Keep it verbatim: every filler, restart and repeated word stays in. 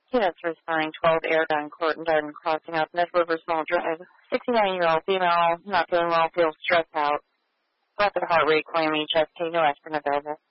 Yes, responding twelve Airgun Court and Garden Crossing up Mid River Small Drive. sixty-nine-year-old female, not feeling well, feels stressed out. Rapid heart rate, clammy, chest pain, no aspirin available.